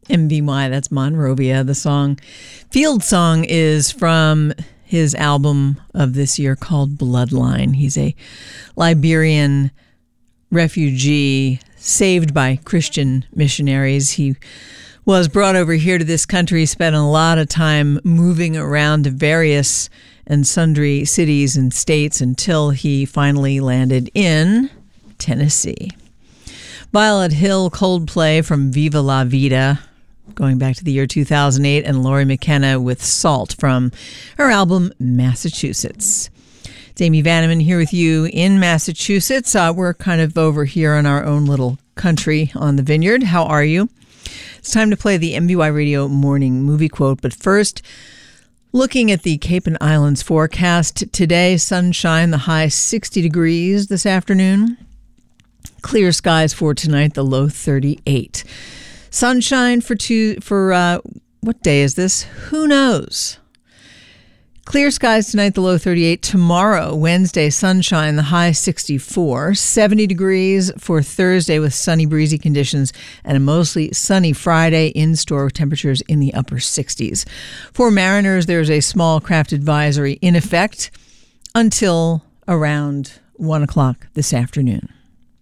MVY, that's Monrovia. The song Field Song is from his album of this year called Bloodline. He's a Liberian refugee saved by Christian missionaries. He was brought over here to this country, spent a lot of time moving around to various and sundry cities and states until he finally landed in Tennessee. Violet Hill, Coldplay from Viva La Vida, going back to the year 2008, and Lori McKenna with Salt from her album Massachusetts. It's Amy Vanneman here with you in Massachusetts. We're kind of over here in our own little country on the vineyard. How are you? It's time to play the MVY Radio Morning Movie Quote, but first, looking at the Cape and Islands forecast today, sunshine, the high 60 degrees this afternoon. Clear skies for tonight, the low 38. Sunshine for what day is this? Who knows? Clear skies tonight, the low 38. Tomorrow, Wednesday, sunshine, the high 64. 70 degrees for Thursday with sunny, breezy conditions, and a mostly sunny Friday. In-store temperatures in the upper 60s. For mariners, there's a small craft advisory in effect until around 1 o'clock this afternoon.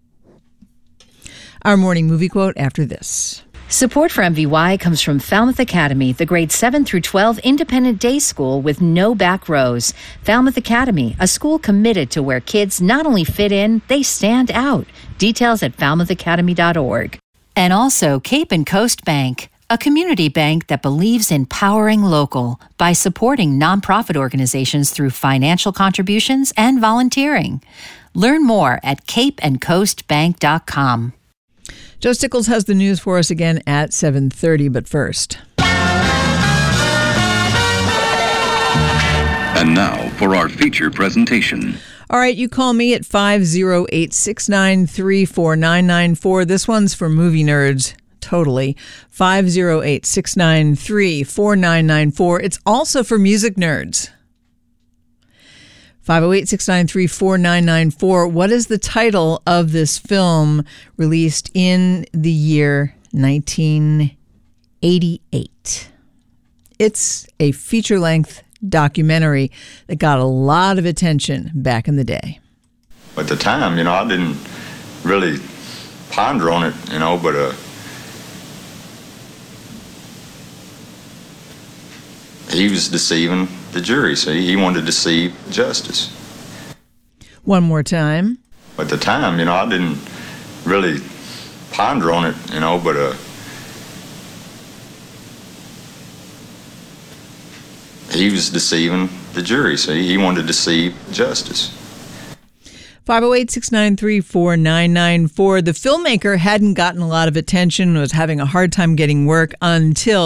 Our morning movie quote after this. Support for MVY comes from Falmouth Academy, the grades 7 through 12 independent day school with no back rows. Falmouth Academy, a school committed to where kids not only fit in, they stand out. Details at falmouthacademy.org. And also Cape and Coast Bank, a community bank that believes in powering local by supporting nonprofit organizations through financial contributions and volunteering. Learn more at capeandcoastbank.com. Joe Stickles has the news for us again at 7:30, but first. And now for our feature presentation. All right, you call me at 508-693-4994. This one's for movie nerds, totally. 508-693-4994. It's also for music nerds. 508-693-4994. What is the title of this film released in the year 1988? It's a feature-length documentary that got a lot of attention back in the day. At the time, I didn't really ponder on it, but he was deceiving the jury, so he wanted to deceive justice. One more time. At the time, I didn't really ponder on it, but he was deceiving the jury, so he wanted to deceive justice. 508-693-4994. The filmmaker hadn't gotten a lot of attention, was having a hard time getting work until